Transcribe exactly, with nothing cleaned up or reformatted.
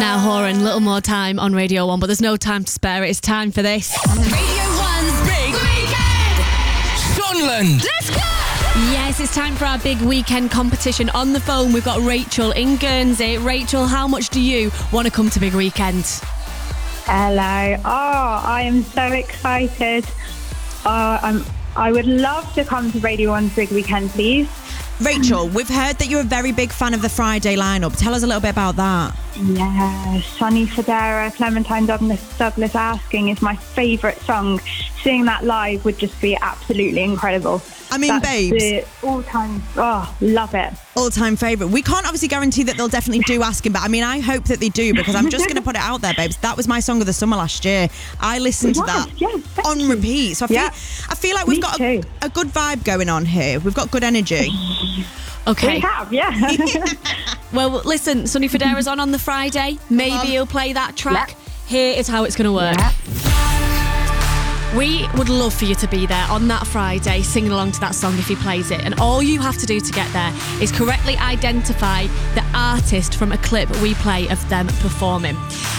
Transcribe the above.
Now, Horan, a little more time on Radio one, but there's no time to spare. It's time for this. Radio one's Big Weekend! Sunland! Let's go! Yes, it's time for our big weekend competition. On the phone, we've got Rachel in Guernsey. Rachel, how much do you want to come to Big Weekend? Hello. Oh, I am so excited. Uh, I'm, I would love to come to Radio one's Big Weekend, please. Rachel, we've heard that you're a very big fan of the Friday lineup. Tell us a little bit about that. Yeah, Sonny Fodera, Clementine Douglas, Douglas Asking is my favourite song. Seeing that live would just be absolutely incredible. I mean, That's babes. the all-time, oh, love it. All-time favourite. We can't obviously guarantee that they'll definitely do Asking, but I mean, I hope that they do, because I'm just going to put it out there, babes. That was my song of the summer last year. I listened to that Yes, yes, on thank you. repeat. So I feel, Yeah. I feel like we've Me got too. a, a good vibe going on here. We've got good energy. Okay. We have, yeah. Well, listen, Sonny Fodera's on on the Friday. Maybe on. he'll play that track. Yeah. Here is how it's going to work. Yeah. We would love for you to be there on that Friday singing along to that song if he plays it. And all you have to do to get there is correctly identify the artist from a clip we play of them performing.